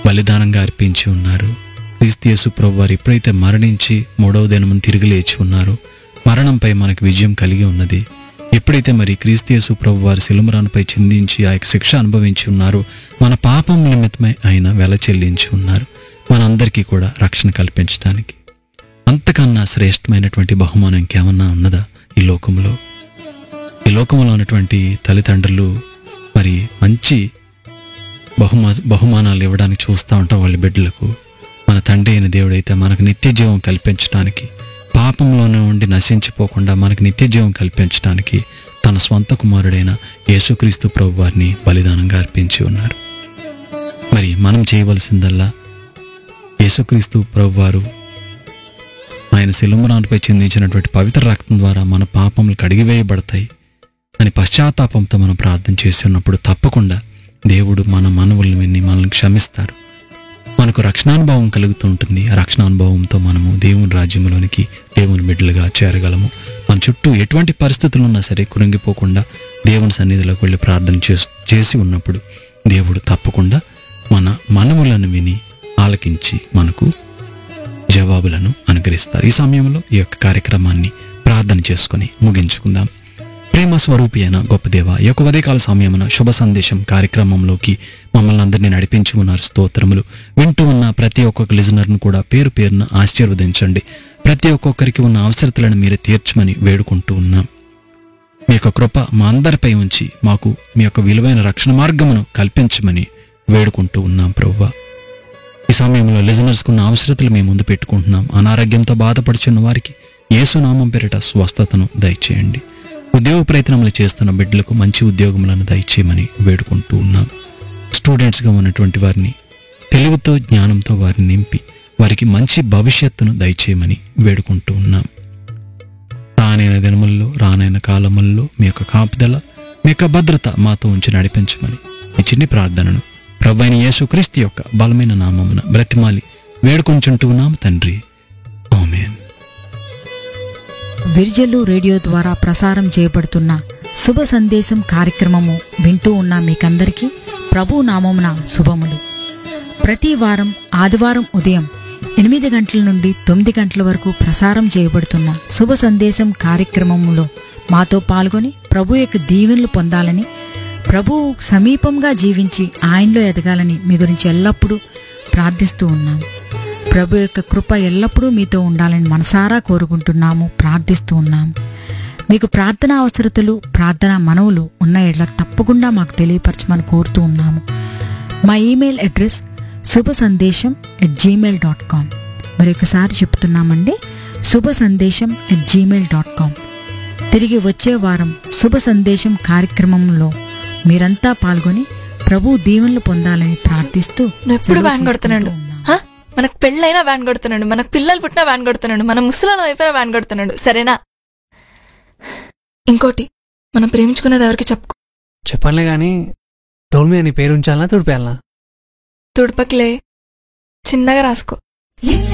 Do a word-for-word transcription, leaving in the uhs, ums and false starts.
బలిదానంగా అర్పించి ఉన్నారు. క్రీస్తు యేసు ప్రభువారు ఎప్పుడైతే మరణించి మూడవ దినమున తిరిగి లేచి ఉన్నారో, మరణంపై మనకు విజయం కలిగి ఉన్నది. ఎప్పుడైతే మరి క్రీస్తు యేసు ప్రభువారు శిలుమరానిపై చిందించి ఆ యొక్క శిక్ష అనుభవించి ఉన్నారో, మన పాపం నిమిత్తమై ఆయన వెల చెల్లించి ఉన్నారు, మనందరికీ కూడా రక్షణ కల్పించడానికి. అంతకన్నా శ్రేష్టమైనటువంటి బహుమానం ఇంకేమన్నా ఉన్నదా ఈ లోకంలో? ఈ లోకంలో ఉన్నటువంటి తల్లిదండ్రులు మరి మంచి బహుమా బహుమానాలు ఇవ్వడానికి చూస్తూ ఉంటాం వాళ్ళ బిడ్డలకు. మన తండ్రి అయిన దేవుడైతే మనకు నిత్య జీవం కల్పించడానికి, పాపంలోనే ఉండి నశించిపోకుండా మనకు నిత్య జీవం కల్పించడానికి తన స్వంత కుమారుడైన యేసుక్రీస్తు ప్రభు వారిని బలిదానంగా అర్పించి ఉన్నారు. మరి మనం చేయవలసిందల్లా యేసుక్రీస్తు ప్రభు వారు ఆయన శిలుమరానిపై చిందించినటువంటి పవిత్ర రక్తం ద్వారా మన పాపములు కడిగివేయబడతాయి అని పశ్చాత్తాపంతో మనం ప్రార్థన చేసి ఉన్నప్పుడు తప్పకుండా దేవుడు మన మనవులను విని మనల్ని క్షమిస్తారు. మనకు రక్షణానుభవం కలుగుతూ ఉంటుంది. ఆ రక్షణానుభవంతో మనము దేవుని రాజ్యంలోనికి దేవుని బిడ్డలుగా చేరగలము. మన చుట్టూ ఎటువంటి పరిస్థితులు ఉన్నా సరే కురింగిపోకుండా దేవుని సన్నిధిలోకి వెళ్ళి ప్రార్థన చేసి ఉన్నప్పుడు దేవుడు తప్పకుండా మన మనములను విని ఆలకించి మనకు జవాబులను అనుగ్రహిస్తారు. ఈ సమయంలో ఈ యొక్క కార్యక్రమాన్ని ప్రార్థన చేసుకొని ముగించుకుందాం. ప్రేమ స్వరూపి అయిన గొప్ప దేవ, ఈ యొక్క ఉదయకాల సమయమున శుభ సందేశం కార్యక్రమంలోకి మమ్మల్ని అందరినీ నడిపించి ఉన్నారు. స్తోత్రములు. వింటూ ఉన్న ప్రతి ఒక్కొక్క లిజనర్ను కూడా పేరు పేరున ఆశీర్వదించండి. ప్రతి ఒక్కొక్కరికి ఉన్న అవసరతలను మీరు తీర్చమని వేడుకుంటూ ఉన్నాం. మీ యొక్క కృప మా అందరిపై ఉంచి మాకు మీ యొక్క విలువైన రక్షణ మార్గమును కల్పించమని వేడుకుంటూ ఉన్నాం ప్రభువా. ఈ సమయంలో లిజనర్స్కు ఉన్న అవసరతలు మేము ముందు పెట్టుకుంటున్నాం. అనారోగ్యంతో బాధపడుచున్న వారికి యేసునామం పేరిట స్వస్థతను దయచేయండి. ఉద్యోగ ప్రయత్నములు చేస్తున్న బిడ్డలకు మంచి ఉద్యోగములను దయచేయమని వేడుకుంటూ ఉన్నాం. స్టూడెంట్స్గా ఉన్నటువంటి వారిని తెలివితో జ్ఞానంతో వారిని నింపి వారికి మంచి భవిష్యత్తును దయచేయమని వేడుకుంటూ ఉన్నాం. రానైన దినముల్లో రానైన కాలముల్లో మీ యొక్క కాపుదల, మీ యొక్క భద్రత మాతో ఉంచి నడిపించమని ఈ చిన్ని ప్రార్థనను ప్రభువైన యేసుక్రీస్తు యొక్క బలమైన నామమున బ్రతిమాలి వేడుకొంచుంటూ ఉన్నాం తండ్రి. ఆమేన్. విర్జలు రేడియో ద్వారా ప్రసారం చేయబడుతున్న శుభ సందేశం కార్యక్రమము వింటూ ఉన్న మీకందరికీ ప్రభు నామమున శుభములు. ప్రతి వారం ఆదివారం ఉదయం ఎనిమిది గంటల నుండి తొమ్మిది గంటల వరకు ప్రసారం చేయబడుతున్న శుభ సందేశం కార్యక్రమములో మాతో పాల్గొని ప్రభు యొక్క దీవెనలు పొందాలని, ప్రభువు సమీపంగా జీవించి ఆయనలో ఎదగాలని మీ గురించి ఎల్లప్పుడూ ప్రార్థిస్తూ ఉన్నాం. ప్రభు యొక్క కృప ఎల్లప్పుడూ మీతో ఉండాలని మనసారా కోరుకుంటున్నాము, ప్రార్థిస్తూ ఉన్నాము. మీకు ప్రార్థన అవసరతలు, ప్రార్థన మనవులు ఉన్న ఎడ్ల తప్పకుండా మాకు తెలియపరచమని కోరుతూ ఉన్నాము. మా ఈమెయిల్ అడ్రస్ శుభ సందేశం ఎట్ జీమెయిల్ డాట్ కామ్. మరి ఒకసారి చెప్తున్నామండి, శుభ సందేశం ఎట్ జీమెయిల్ డాట్ కామ్. తిరిగి వచ్చే వారం శుభ సందేశం కార్యక్రమంలో మీరంతా పాల్గొని ప్రభు దీవెనలు పొందాలని ప్రార్థిస్తూ ఎప్పుడు వ్యాన్ కొడుతున్నాడు. మనకు పెళ్ళైనా వ్యాన్ కొడుతున్నాడు, మనకు పిల్లలు పుట్టినా వ్యాన్ కొడుతున్నాడు, మన ముసలాల వైపున వ్యాన్ కొడుతున్నాడు. సరేనా? ఇంకోటి, మనం ప్రేమించుకున్నది ఎవరికి చెప్పుకో. చెప్పనులే గాని డోల్ మీద నీ పేరు ఉంచాలనా తుడిపేయాలనా? తుడపకిలే, చిన్నగా రాసుకో.